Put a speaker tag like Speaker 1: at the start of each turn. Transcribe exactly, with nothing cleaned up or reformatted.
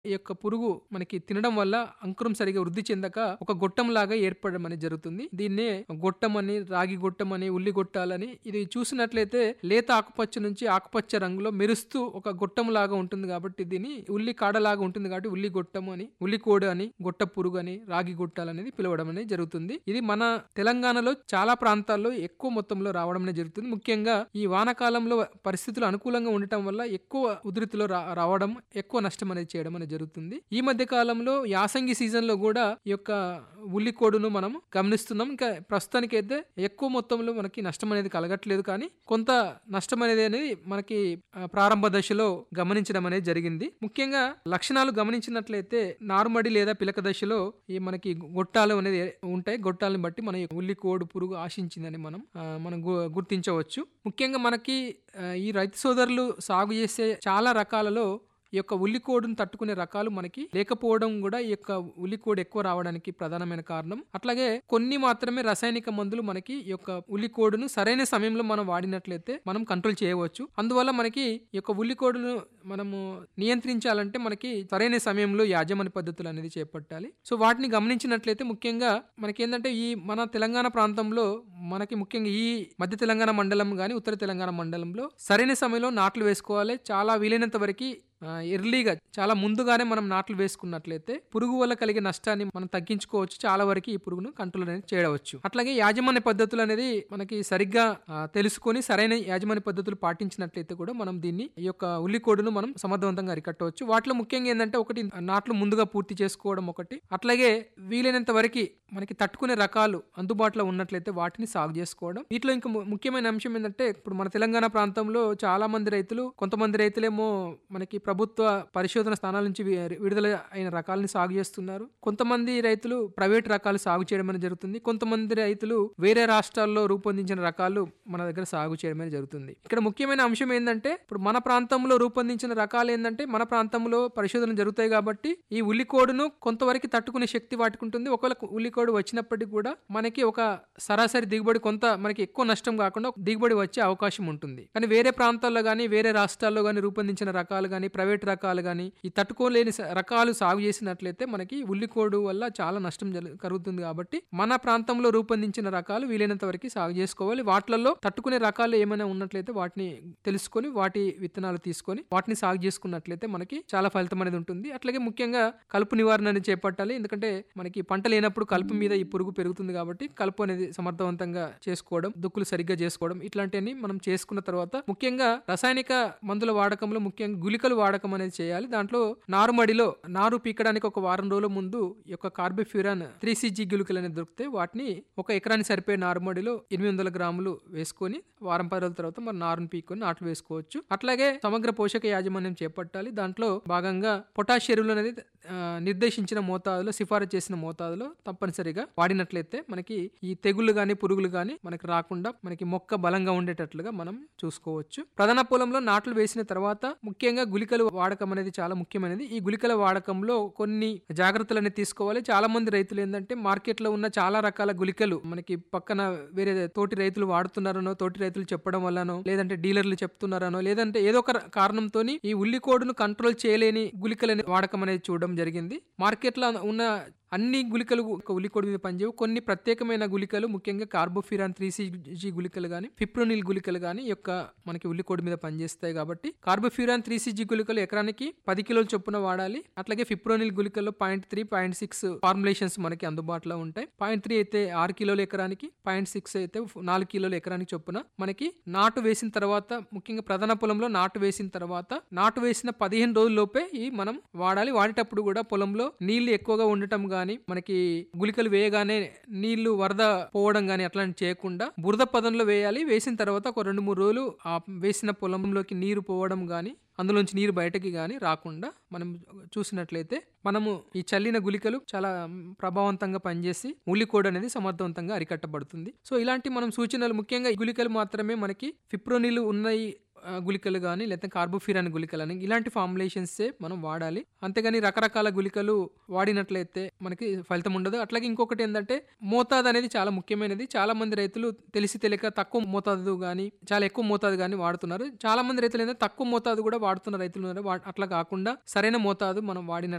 Speaker 1: ఈ యొక్క పురుగు మనకి తినడం వల్ల అంకురం సరిగా వృద్ధి చెందక ఒక గొట్టం లాగా ఏర్పడడం అనేది జరుగుతుంది. దీన్నే గొట్టం అని, రాగి గొట్టం అని, ఉల్లి గొట్టాలని ఇది చూసినట్లయితే లేత ఆకుపచ్చ నుంచి ఆకుపచ్చ రంగులో మెరుస్తూ ఒక గొట్టం లాగా ఉంటుంది కాబట్టి దీన్ని ఉల్లి కాడలాగా ఉంటుంది కాబట్టి ఉల్లి గొట్టం అని, ఉల్లి కోడు అని, గొట్ట పురుగు అని, రాగి గొట్టాలు అనేది పిలవడం అనేది జరుగుతుంది. ఇది మన తెలంగాణలో చాలా ప్రాంతాల్లో ఎక్కువ మొత్తంలో రావడం అనేది జరుగుతుంది. ముఖ్యంగా ఈ వానాకాలంలో పరిస్థితులు అనుకూలంగా ఉండటం వల్ల ఎక్కువ ఉధృతిలో రా రావడం ఎక్కువ నష్టం అనేది చేయడం అనేది జరుగుతుంది. ఈ మధ్య కాలంలో యాసంగి సీజన్ లో కూడా ఈ యొక్క ఉల్లి కోడును మనం గమనిస్తున్నాం. ఇంకా ప్రస్తుతానికి అయితే ఎక్కువ మొత్తంలో మనకి నష్టం అనేది కలగట్లేదు, కానీ కొంత నష్టం అనేది అనేది మనకి ప్రారంభ దశలో గమనించడం అనేది జరిగింది. ముఖ్యంగా లక్షణాలు గమనించినట్లయితే నారుమడి లేదా పిలక దశలో ఈ మనకి గొట్టాలు అనేది ఉంటాయి. గొట్టాలను బట్టి మన ఉల్లి కోడు పురుగు ఆశించిందని మనం మనం గుర్తించవచ్చు. ముఖ్యంగా మనకి ఈ రైతు సోదరులు సాగు చేసే చాలా రకాలలో ఈ యొక్క ఉల్లికోడును తట్టుకునే రకాలు మనకి లేకపోవడం కూడా ఈ యొక్క ఉల్లికోడు ఎక్కువ రావడానికి ప్రధానమైన కారణం. అట్లాగే కొన్ని మాత్రమే రసాయనిక మందులు మనకి ఈ యొక్క ఉల్లికోడును సరైన సమయంలో మనం వాడినట్లయితే మనం కంట్రోల్ చేయవచ్చు. అందువల్ల మనకి ఈ యొక్క ఉల్లికోడును మనము నియంత్రించాలంటే మనకి సరైన సమయంలో యాజమాన్య పద్ధతులు అనేది చేపట్టాలి. సో వాటిని గమనించినట్లయితే ముఖ్యంగా మనకి ఏంటంటే ఈ మన తెలంగాణ ప్రాంతంలో మనకి ముఖ్యంగా ఈ మధ్య తెలంగాణ మండలం గాని ఉత్తర తెలంగాణ మండలంలో సరైన సమయంలో నాట్లు వేసుకోవాలి. చాలా వీలైనంత వరకు ఎర్లీగా చాలా ముందుగానే మనం నాట్లు వేసుకున్నట్లయితే పురుగు వల్ల కలిగే నష్టాన్ని మనం తగ్గించుకోవచ్చు. చాలా వరకు ఈ పురుగును కంట్రోల్ అనేది చేయవచ్చు. అట్లాగే యాజమాన్య పద్ధతులు అనేది మనకి సరిగ్గా తెలుసుకొని సరైన యాజమాన్య పద్ధతులు పాటించినట్లయితే కూడా మనం దీన్ని ఈ యొక్క ఉల్లికోడును మనం సమర్థవంతంగా అరికట్టవచ్చు. వాటిలో ముఖ్యంగా ఏంటంటే ఒకటి నాట్లు ముందుగా పూర్తి చేసుకోవడం ఒకటి, అట్లాగే వీలైనంత వరకు మనకి తట్టుకునే రకాలు అందుబాటులో ఉన్నట్లయితే వాటిని సాగు చేసుకోవడం. వీటిలో ఇంకా ముఖ్యమైన అంశం ఏంటంటే ఇప్పుడు మన తెలంగాణ ప్రాంతంలో చాలా మంది రైతులు, కొంతమంది రైతులేమో మనకి ప్రభుత్వ పరిశోధన స్థానాల నుంచి విడుదల అయిన రకాలని సాగు చేస్తున్నారు. కొంతమంది రైతులు ప్రైవేట్ రకాలు సాగు చేయడం అనేది జరుగుతుంది. కొంతమంది రైతులు వేరే రాష్ట్రాల్లో రూపొందించిన రకాలు మన దగ్గర సాగు చేయడం అనేది జరుగుతుంది. ఇక్కడ ముఖ్యమైన అంశం ఏంటంటే ఇప్పుడు మన ప్రాంతంలో రూపొందించిన రకాలు ఏంటంటే మన ప్రాంతంలో పరిశోధనలు జరుగుతాయి కాబట్టి ఈ ఉల్లికోడును కొంతవరకు తట్టుకునే శక్తి వాటికి ఉంటుంది. ఒకవేళ ఉల్లికోడు వచ్చినప్పటికీ కూడా మనకి ఒక సరాసరి దిగుబడి కొంత మనకి ఎక్కువ నష్టం కాకుండా దిగుబడి వచ్చే అవకాశం ఉంటుంది. కానీ వేరే ప్రాంతాల్లో కానీ వేరే రాష్ట్రాల్లో కానీ రూపొందించిన రకాలు కానీ ప్రైవేట్ రకాలు కానీ ఈ తట్టుకోలేని రకాలు సాగు చేసినట్లయితే మనకి ఉల్లికోడు వల్ల చాలా నష్టం కలుగుతుంది. కాబట్టి మన ప్రాంతంలో రూపొందించిన రకాలు వీలైనంత వరకు సాగు చేసుకోవాలి. వాటిలలో తట్టుకునే రకాలు ఏమైనా ఉన్నట్లయితే వాటిని తెలుసుకొని వాటి విత్తనాలు తీసుకొని వాటిని సాగు చేసుకున్నట్లయితే మనకి చాలా ఫలితం అనేది ఉంటుంది. అట్లాగే ముఖ్యంగా కలుపు నివారణ అనేది చేపట్టాలి. ఎందుకంటే మనకి పంట లేనప్పుడు కలుపు మీద ఈ పురుగు పెరుగుతుంది కాబట్టి కలుపు అనేది సమర్థవంతంగా చేసుకోవడం, దుక్కులు సరిగ్గా చేసుకోవడం ఇట్లాంటివన్నీ మనం చేసుకున్న తర్వాత ముఖ్యంగా రసాయనిక మందుల వాడకంలో ముఖ్యంగా గుళికలు వాడకం అనేది చేయాలి. దాంట్లో నారుమడిలో నారు పీకడానికి ఒక వారం రోజుల ముందు ఈ యొక్క కార్బోఫ్యూరాన్ త్రీ సిజీ గుళికలు అనేది దొరికితే వాటిని ఒక ఎకరానికి సరిపోయే నారుమడిలో ఎనిమిది వందల గ్రాములు వేసుకొని వారం పది రోజుల తర్వాత మరి నారును పీక్కొని నాట్లు వేసుకోవచ్చు. అట్లాగే సమగ్ర పోషక యాజమాన్యం చేపట్టాలి. దాంట్లో భాగంగా పొటాష్ ఎరువులు అనేది నిర్దేశించిన మోతాదులో సిఫారసు చేసిన మోతాదులో తప్పనిసరిగా వాడినట్లయితే మనకి ఈ తెగుళ్ళు గాని పురుగులు గాని మనకి రాకుండా మనకి మొక్క బలంగా ఉండేటట్లుగా మనం చూసుకోవచ్చు. ప్రధాన పొలంలో నాట్లు వేసిన తర్వాత ముఖ్యంగా గుళికలు వాడకం అనేది చాలా ముఖ్యమైనది. ఈ గుళికల వాడకంలో కొన్ని జాగ్రత్తలు తీసుకోవాలి. చాలా మంది రైతులు ఏంటంటే మార్కెట్ లో ఉన్న చాలా రకాల గుళికలు మనకి పక్కన వేరే తోటి రైతులు వాడుతున్నారనో, తోటి రైతులు చెప్పడం వల్లనో, లేదంటే డీలర్లు చెప్తున్నారనో, లేదంటే ఏదో ఒక కారణంతో ఈ ఉల్లికోడును కంట్రోల్ చేయలేని గుళికలని వాడకం అనేది చూడడం జరిగింది. మార్కెట్ లో ఉన్న అన్ని గుళికలు ఉల్లికోడు మీద పనిచేయవు. కొన్ని ప్రత్యేకమైన గుళికలు ముఖ్యంగా కార్బోఫ్యూరాన్ త్రీ సిజీ గుళికలు గానీ ఫిప్రోనిల్ గుళికలు గానీ యొక్క మనకి ఉల్లికోడు మీద పనిచేస్తాయి. కాబట్టి కార్బోఫ్యూరాన్ త్రీ సిజీ గుళికలు ఎకరానికి పది కిలోల చొప్పున వాడాలి. అట్లాగే fipronil గుళికల్లో point three point six formulations మనకి అందుబాటులో ఉంటాయి. పాయింట్ త్రీ అయితే ఆరు కిలోల ఎకరానికి, పాయింట్ సిక్స్ అయితే నాలుగు కిలోల ఎకరానికి చొప్పున మనకి నాటు వేసిన తర్వాత ముఖ్యంగా ప్రధాన పొలంలో నాటు వేసిన తర్వాత నాటు వేసిన పదిహేను రోజుల లోపే ఈ మనం వాడాలి. వాడేటప్పుడు కూడా పొలంలో నీళ్లు ఎక్కువగా ఉండటం గానీ మనకి గుళికలు వేయగానే నీళ్లు వరద పోవడం గానీ అట్లాంటి చేయకుండా బురద పదంలో వేయాలి. వేసిన తర్వాత ఒక రెండు మూడు రోజులు ఆ వేసిన పొలంలోకి నీరు పోవడం గానీ అందులోంచి నీరు బయటకి గానీ రాకుండా మనం చూసినట్లయితే మనము ఈ చల్లిన గుళికలు చాలా ప్రభావవంతంగా పనిచేసి ఉల్లికోడు అనేది సమర్థవంతంగా అరికట్టబడుతుంది. సో ఇలాంటి మనం సూచనలు ముఖ్యంగా ఈ గుళికలు మాత్రమే మనకి ఫిప్రోనిల్ ఉన్నాయి గుళికలు కానీ లేకపోతే కార్బోఫ్యూరాన్ గుళికలు అని ఇలాంటి ఫార్ములేషన్సే మనం వాడాలి. అంతేగాని రకరకాల గుళికలు వాడినట్లయితే మనకి ఫలితం ఉండదు. అట్లాగే ఇంకొకటి ఏంటంటే మోతాదు అనేది చాలా ముఖ్యమైనది. చాలా మంది రైతులు తెలిసి తెలియక తక్కువ మోతాదు కానీ చాలా ఎక్కువ మోతాదు కానీ వాడుతున్నారు. చాలా మంది రైతులు ఏంటంటే తక్కువ మోతాదు కూడా వాడుతున్న రైతులు ఉన్నారు. అట్లా కాకుండా సరైన మోతాదు మనం వాడిన